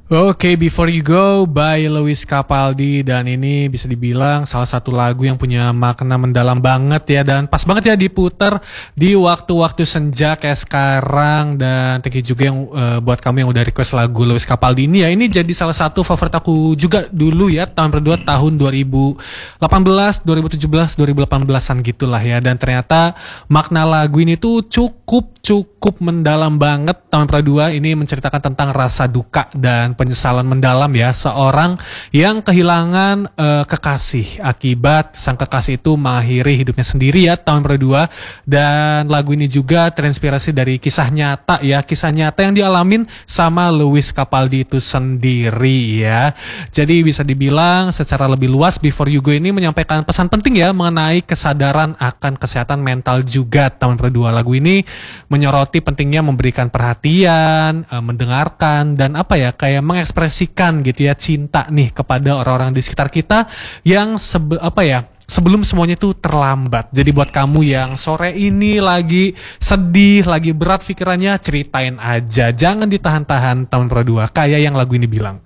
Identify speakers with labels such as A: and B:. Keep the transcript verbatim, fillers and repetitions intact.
A: Oke, Before You Go by Lewis Capaldi, dan ini bisa dibilang salah satu lagu yang punya makna mendalam banget ya, dan pas banget ya diputer di waktu-waktu senja kayak sekarang. Dan thank you juga yang uh, buat kamu yang udah request lagu Lewis Capaldi ini ya. Ini jadi salah satu favorit aku juga dulu ya, tahun kedua tahun dua ribu delapan belas, dua ribu tujuh belas, dua ribu delapan belasan gitulah ya. Dan ternyata makna lagu ini tuh cukup cukup mendalam banget. Tahun kedua ini menceritakan tentang rasa duka dan penyesalan mendalam ya, seorang yang kehilangan uh, kekasih akibat sang kekasih itu mengakhiri hidupnya sendiri ya, tahun kedua. Dan lagu ini juga terinspirasi dari kisah nyata ya, kisah nyata yang dialamin sama Lewis Capaldi itu sendiri ya. Jadi bisa dibilang secara lebih luas Before You Go ini menyampaikan pesan penting ya mengenai kesadaran akan kesehatan mental juga. Tahun kedua lagu ini menyoroti pentingnya memberikan perhatian, uh, mendengarkan, dan apa ya, kayak mengekspresikan gitu ya cinta nih kepada orang-orang di sekitar kita yang sebe apa ya sebelum semuanya itu terlambat. Jadi buat kamu yang sore ini lagi sedih, lagi berat pikirannya, ceritain aja, jangan ditahan-tahan tahun kedua kayak yang lagu ini bilang.